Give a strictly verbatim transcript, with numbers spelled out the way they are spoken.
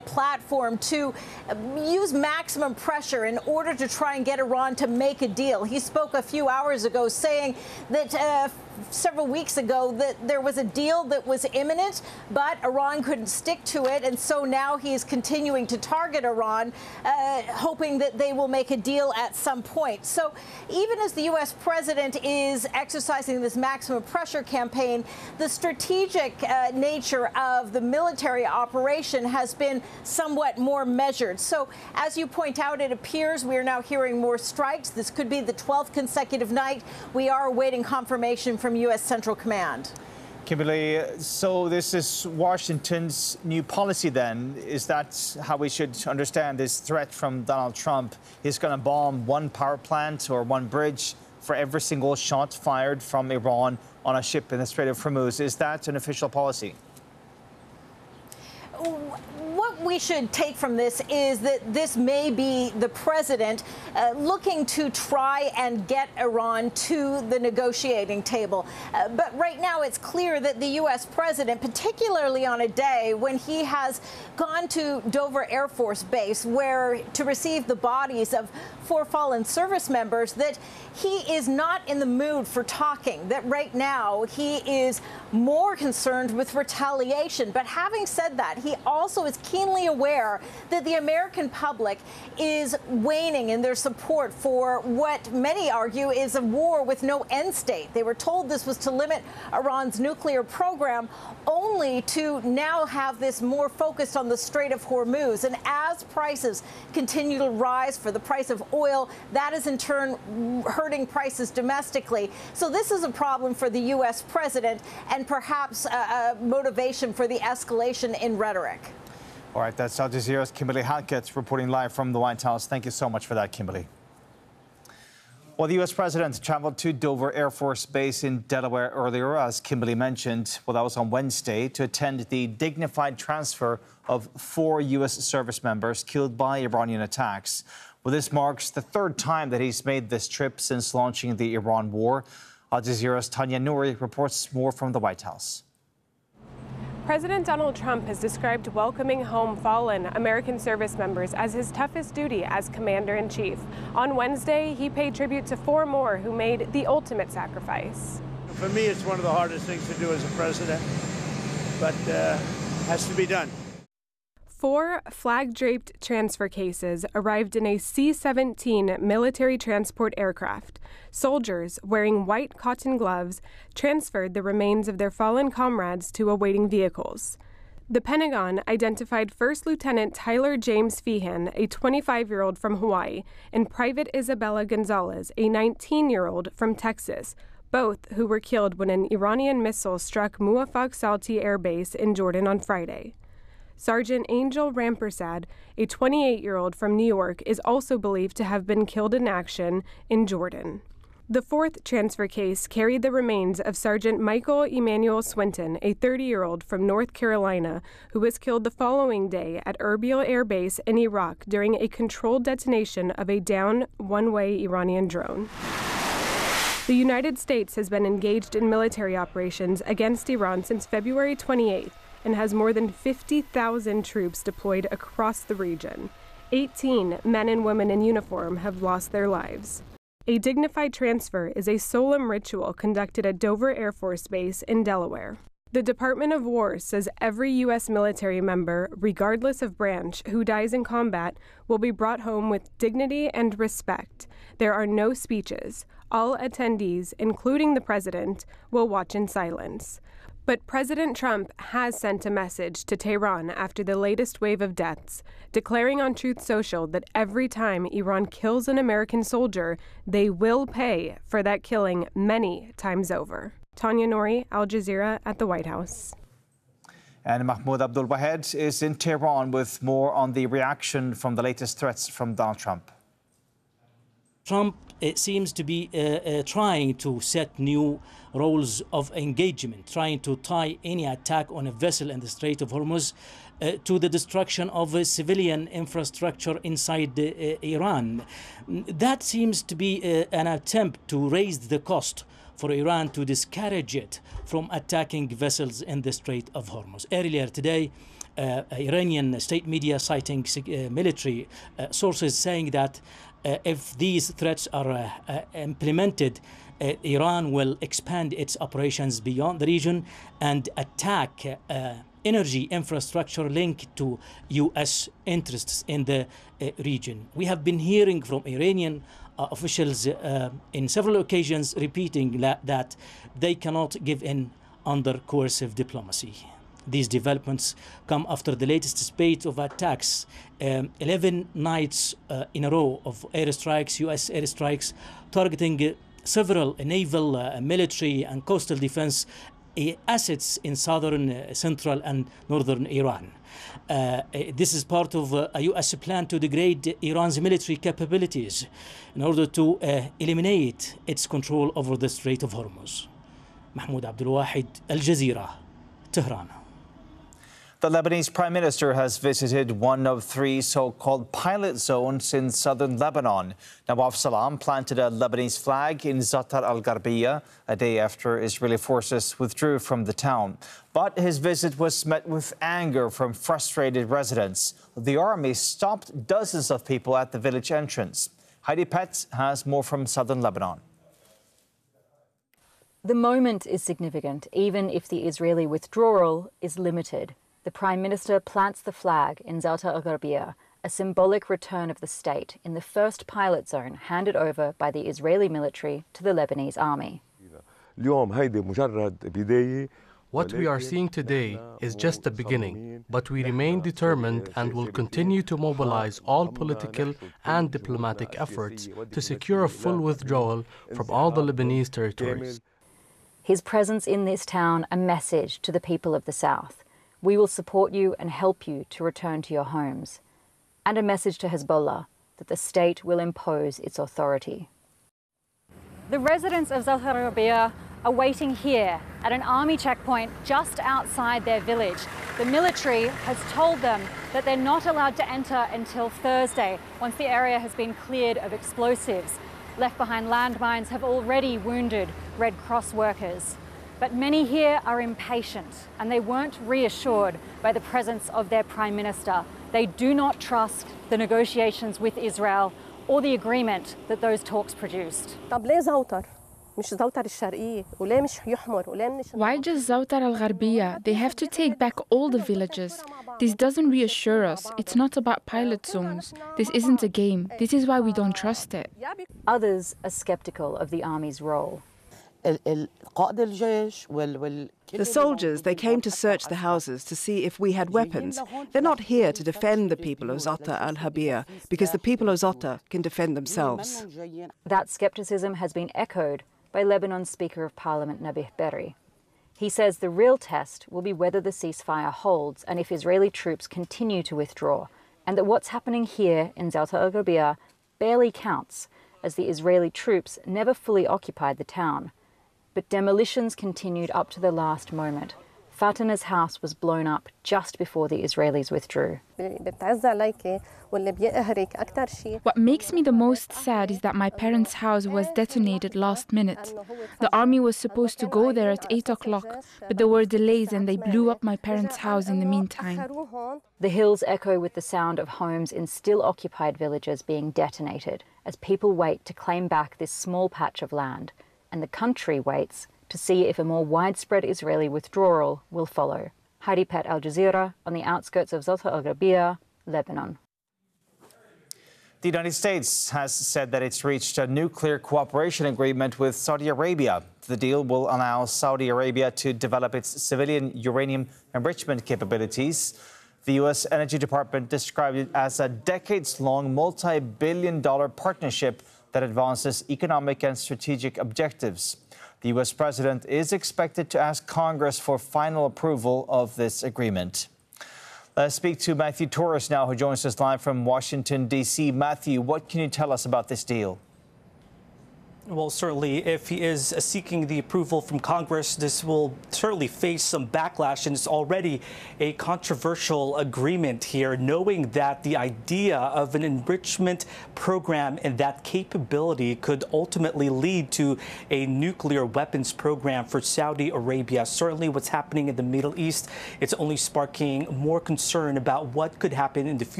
platform to use maximum pressure in order to try and get Iran to make a deal. He spoke a few hours ago saying that uh, several weeks ago that there was a deal that was imminent, but Iran couldn't stick to it. And so now he is continuing to target Iran, uh, hoping that they will make a deal at some point. So even as the U S president is exercising this maximum pressure campaign, the strategic uh, nature of the military operation has been somewhat more measured. So as you point out, it appears we are now hearing more strikes. This could be the twelfth consecutive night. We are awaiting confirmation from U S Central Command. Kimberly, so this is Washington's new policy then. Is that how we should understand this threat from Donald Trump? He's going to bomb one power plant or one bridge for every single shot fired from Iran on a ship in the Strait of Hormuz. Is that an official policy? What we should take from this is that this may be the president uh, looking to try and get Iran to the negotiating table. Uh, but right now it's clear that the U S president, particularly on a day when he has gone to Dover Air Force Base where to receive the bodies of four fallen service members, that he is not in the mood for talking, that right now he is more concerned with retaliation. But having said that, he also is keenly aware that the American public is waning in their support for what many argue is a war with no end state. They were told this was to limit Iran's nuclear program, only to now have this more focused on the Strait of Hormuz. And as prices continue to rise for the price of oil, that is in turn hurting prices domestically. So this is a problem for the U S president and perhaps a, a motivation for the escalation in rhetoric. All right, that's Al Jazeera's Kimberly Halkett reporting live from the White House. Thank you so much for that, Kimberly. Well, the U S president traveled to Dover Air Force Base in Delaware earlier, as Kimberly mentioned. Well, that was on Wednesday, to attend the dignified transfer of four U S service members killed by Iranian attacks. Well, this marks the third time that he's made this trip since launching the Iran war. Al Jazeera's Tanya Nouri reports more from the White House. President Donald Trump has described welcoming home fallen American service members as his toughest duty as commander-in-chief. On Wednesday, he paid tribute to four more who made the ultimate sacrifice. For me, it's one of the hardest things to do as a president, but uh, has to be done. Four flag-draped transfer cases arrived in a C seventeen military transport aircraft. Soldiers, wearing white cotton gloves, transferred the remains of their fallen comrades to awaiting vehicles. The Pentagon identified First Lieutenant Tyler James Feehan, a twenty-five-year-old from Hawaii, and Private Isabella Gonzalez, a nineteen-year-old from Texas, both who were killed when an Iranian missile struck Muwafaq Salti Air Base in Jordan on Friday. Sergeant Angel Rampersad, a twenty-eight-year-old from New York, is also believed to have been killed in action in Jordan. The fourth transfer case carried the remains of Sergeant Michael Emanuel Swinton, a thirty-year-old from North Carolina, who was killed the following day at Erbil Air Base in Iraq during a controlled detonation of a downed one-way Iranian drone. The United States has been engaged in military operations against Iran since February twenty-eighth, and has more than fifty thousand troops deployed across the region. eighteen men and women in uniform have lost their lives. A dignified transfer is a solemn ritual conducted at Dover Air Force Base in Delaware. The Department of War says every U S military member, regardless of branch, who dies in combat will be brought home with dignity and respect. There are no speeches. All attendees, including the president, will watch in silence. But President Trump has sent a message to Tehran after the latest wave of deaths, declaring on Truth Social that every time Iran kills an American soldier, they will pay for that killing many times over. Tanya Nouri, Al Jazeera at the White House. And Mahmoud Abdul-Wahed is in Tehran with more on the reaction from the latest threats from Donald Trump. Trump it seems to be uh, uh, trying to set new rules of engagement, trying to tie any attack on a vessel in the Strait of Hormuz uh, to the destruction of a civilian infrastructure inside uh, Iran. That seems to be uh, an attempt to raise the cost for Iran to discourage it from attacking vessels in the Strait of Hormuz. Earlier today, uh, Iranian state media citing uh, military uh, sources saying that uh, if these threats are uh, uh, implemented, uh, Iran will expand its operations beyond the region and attack uh, energy infrastructure linked to U S interests in the uh, region. We have been hearing from Iranian uh, officials uh, in several occasions repeating that, that they cannot give in under coercive diplomacy. These developments come after the latest spate of attacks, um, eleven nights uh, in a row of airstrikes, U S airstrikes, targeting uh, several naval, uh, military and coastal defense assets in southern, uh, central and northern Iran. Uh, this is part of uh, a U S plan to degrade Iran's military capabilities in order to uh, eliminate its control over the Strait of Hormuz. Mahmoud Abdul Wahid, Al Jazeera, Tehran. The Lebanese Prime Minister has visited one of three so-called pilot zones in southern Lebanon. Nawaf Salam planted a Lebanese flag in Zatar al-Gharbiyya a day after Israeli forces withdrew from the town. But his visit was met with anger from frustrated residents. The army stopped dozens of people at the village entrance. Heidi Pett has more from southern Lebanon. The moment is significant, even if the Israeli withdrawal is limited. The Prime Minister plants the flag in Zatar al-Gharbiyya, a symbolic return of the state in the first pilot zone handed over by the Israeli military to the Lebanese army. What we are seeing today is just the beginning, but we remain determined and will continue to mobilize all political and diplomatic efforts to secure a full withdrawal from all the Lebanese territories. His presence in this town a message to the people of the south. We will support you and help you to return to your homes. And a message to Hezbollah that the state will impose its authority. The residents of Zatar al-Gharbiyya are waiting here at an army checkpoint just outside their village. The military has told them that they're not allowed to enter until Thursday, once the area has been cleared of explosives. Left behind landmines have already wounded Red Cross workers. But many here are impatient, and they weren't reassured by the presence of their Prime Minister. They do not trust the negotiations with Israel or the agreement that those talks produced. Why just Zatar al-Gharbiyya? They have to take back all the villages. This doesn't reassure us. It's not about pilot zones. This isn't a game. This is why we don't trust it. Others are skeptical of the army's role. The soldiers, they came to search the houses to see if we had weapons. They're not here to defend the people of Zatar al-Gharbiyya because the people of Zatar can defend themselves. That skepticism has been echoed by Lebanon's Speaker of Parliament, Nabih Berri. He says the real test will be whether the ceasefire holds and if Israeli troops continue to withdraw, and that what's happening here in Zatar al-Gharbiyya barely counts, as the Israeli troops never fully occupied the town. But demolitions continued up to the last moment. Fatana's house was blown up just before the Israelis withdrew. What makes me the most sad is that my parents' house was detonated last minute. The army was supposed to go there at eight o'clock, but there were delays and they blew up my parents' house in the meantime. The hills echo with the sound of homes in still occupied villages being detonated as people wait to claim back this small patch of land. And the country waits to see if a more widespread Israeli withdrawal will follow. Heidi Pett, Al Jazeera, on the outskirts of Zatar al-Gharbiyya, Lebanon. The United States has said that it's reached a nuclear cooperation agreement with Saudi Arabia. The deal will allow Saudi Arabia to develop its civilian uranium enrichment capabilities. The U S Energy Department described it as a decades-long, multi-billion dollar partnership that advances economic and strategic objectives. The U S president is expected to ask Congress for final approval of this agreement. Let's speak to Matthew Torres now, who joins us live from Washington, D C Matthew, what can you tell us about this deal? Well, certainly, if he is seeking the approval from Congress, this will certainly face some backlash, and it's already a controversial agreement here, knowing that the idea of an enrichment program and that capability could ultimately lead to a nuclear weapons program for Saudi Arabia. Certainly, what's happening in the Middle East, it's only sparking more concern about what could happen in the future.